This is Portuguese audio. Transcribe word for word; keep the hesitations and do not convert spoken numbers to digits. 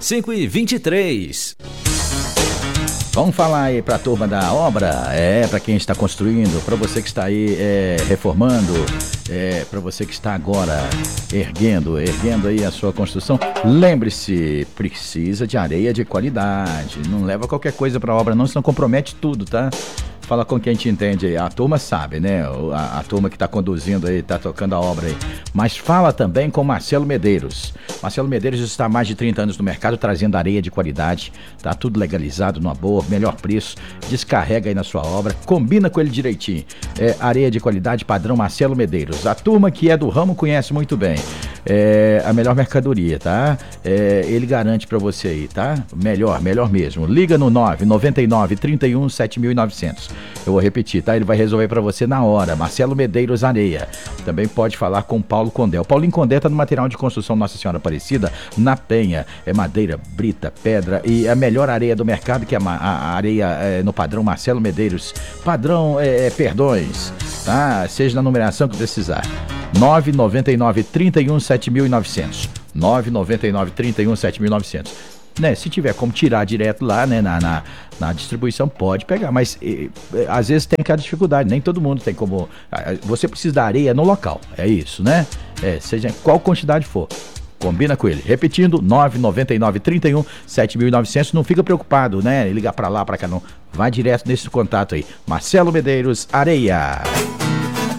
cinco e vinte e três. Vamos falar aí pra turma da obra, é, pra quem está construindo, pra você que está aí é, reformando, é, pra você que está agora erguendo, erguendo aí a sua construção. Lembre-se, precisa de areia de qualidade, não leva qualquer coisa pra obra não, senão compromete tudo, tá? Fala com quem te entende aí, a turma sabe, né? A, a turma que tá conduzindo aí, tá tocando a obra aí. Mas fala também com Marcelo Medeiros. Marcelo Medeiros está há mais de trinta anos no mercado, trazendo areia de qualidade, tá tudo legalizado, numa boa, melhor preço, descarrega aí na sua obra, combina com ele direitinho. É, areia de qualidade padrão Marcelo Medeiros. A turma que é do ramo conhece muito bem. É a melhor mercadoria, tá? É, ele garante pra você aí, tá? Melhor, melhor mesmo. Liga no nove nove nove, trinta e um, sete mil e novecentos. Eu vou repetir, tá? Ele vai resolver pra você na hora. Marcelo Medeiros Areia. Também pode falar com Paulo Condé. O Paulinho Condé tá no material de construção Nossa Senhora Aparecida, na Penha. É madeira, brita, pedra e a melhor areia do mercado, que é a, a areia é, no padrão Marcelo Medeiros. Padrão é, é, perdões, tá? Seja na numeração que precisar. nove nove nove, trinta e um, sete mil e novecentos. nove nove nove, trinta e um, sete mil e novecentos. Né, se tiver como tirar direto lá, né, na, na, na distribuição, pode pegar, mas e, e, às vezes tem aquela dificuldade, nem todo mundo tem como. Você precisa da areia no local, é isso, né? É, seja qual quantidade for. Combina com ele. Repetindo, nove nove nove, trinta e um, sete mil e novecentos. Não fica preocupado, né? Ligar pra lá, pra cá, não. Vai direto nesse contato aí. Marcelo Medeiros Areia.